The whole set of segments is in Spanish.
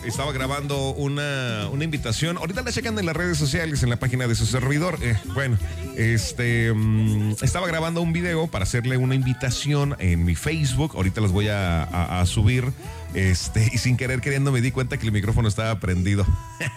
estaba grabando una invitación. Ahorita la checan en las redes sociales, en la página de su servidor. Estaba grabando un video para hacerle una invitación en mi Facebook. Ahorita los voy a subir. Y sin querer queriendo me di cuenta que el micrófono estaba prendido.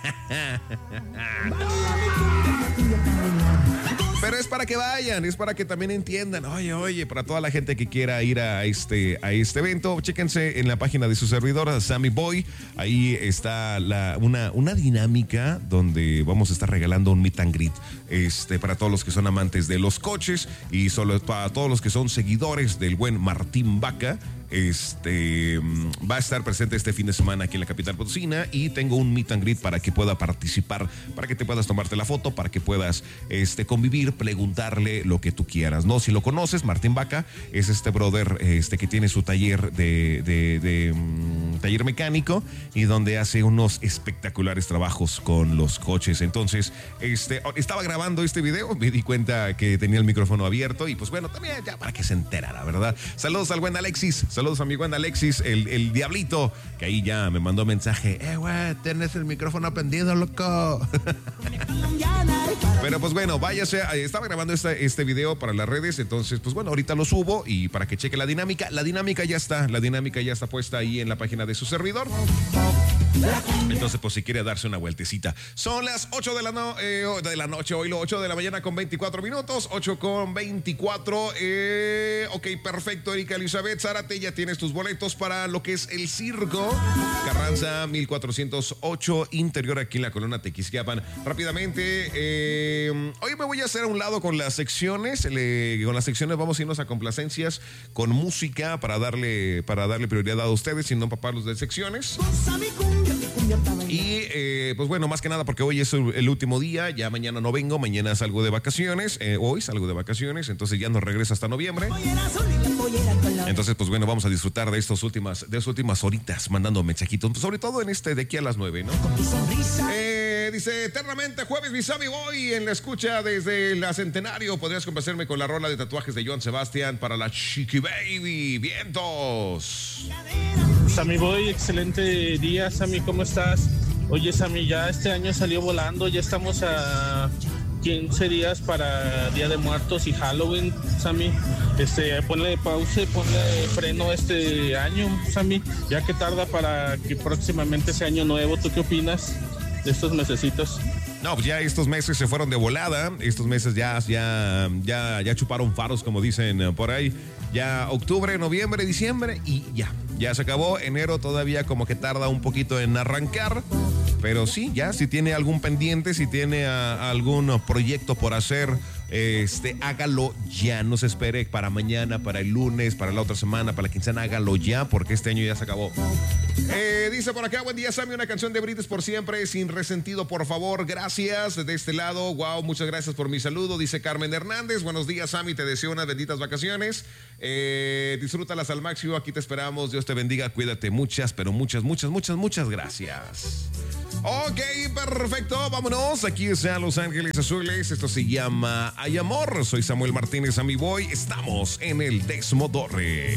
Pero es para que vayan, es para que también entiendan. Oye, para toda la gente que quiera ir a este evento, chéquense en la página de su servidor, Sammy Boy. Ahí está una dinámica donde vamos a estar regalando un meet and greet para todos los que son amantes de los coches y solo para todos los que son seguidores del buen Martín Vaca. Va a estar presente este fin de semana aquí en la capital potosina y tengo un meet and greet para que pueda participar, para que te puedas tomarte la foto, para que puedas convivir, preguntarle lo que tú quieras, ¿no? Si lo conoces, Martín Vaca es este brother que tiene su taller de taller mecánico y donde hace unos espectaculares trabajos con los coches. Entonces, estaba grabando este video, me di cuenta que tenía el micrófono abierto y pues bueno, también ya para que se enterara, ¿verdad? Saludos al buen Alexis. Saludos a mi buen Alexis, el diablito, que ahí ya me mandó mensaje. Güey, tienes el micrófono prendido, loco. Pero pues bueno, váyase. Estaba grabando este video para las redes, entonces pues bueno, ahorita lo subo y para que cheque la dinámica. La dinámica ya está puesta ahí en la página de su servidor. Entonces, pues si quiere darse una vueltecita. Son las 8 de la noche, hoy lo 8 de la mañana con 24 minutos, 8 con 24. Ok, perfecto, Erika Elizabeth Zárate, ya tienes tus boletos para lo que es el circo Carranza 1408, interior aquí en la colonia Tequisquiapan. Rápidamente, hoy me voy a hacer a un lado con las secciones. Con las secciones vamos a irnos a complacencias con música para darle prioridad a ustedes, sin no empaparlos de secciones. Y pues bueno, más que nada porque hoy es el último día, ya mañana no vengo, mañana salgo de vacaciones, hoy salgo de vacaciones, entonces ya no regreso hasta noviembre. Entonces pues bueno, vamos a disfrutar de estas últimas horitas mandando mensajitos, sobre todo en de aquí a las 9, ¿no? Dice, eternamente jueves, mi Sammy Boy, en la escucha desde la Centenario. ¿Podrías complacerme con la rola de tatuajes de Joan Sebastián para la Chiqui Baby? ¡Vientos! Sammy Boy, excelente día, Sammy, ¿cómo estás? Oye, Sammy, ya este año salió volando, ya estamos a 15 días para Día de Muertos y Halloween, Sammy. Ponle pausa, ponle freno este año, Sammy, ya que tarda para que próximamente sea año nuevo. ¿Tú qué opinas de estos mesecitos? No, pues ya estos meses se fueron de volada. Estos meses ya chuparon faros, como dicen por ahí. Ya octubre, noviembre, diciembre y ya se acabó. Enero todavía como que tarda un poquito en arrancar. Pero sí, ya, si tiene algún pendiente, si tiene algún proyecto por hacer, hágalo ya. No se espere para mañana, para el lunes, para la otra semana, para la quincena. Hágalo ya, porque este año ya se acabó. Dice por acá, buen día, Sammy, una canción de Brites por siempre, sin resentido, por favor. Gracias, de este lado. Wow, muchas gracias por mi saludo. Dice Carmen Hernández, buenos días, Sammy, te deseo unas benditas vacaciones. Disfrútalas al máximo, aquí te esperamos. Dios te bendiga, cuídate, muchas gracias. Ok, perfecto, vámonos. Aquí está Los Ángeles Azules. Esto se llama Hay Amor. Soy Samuel Martínez, Sammy Boy. Estamos en el Desmodorre.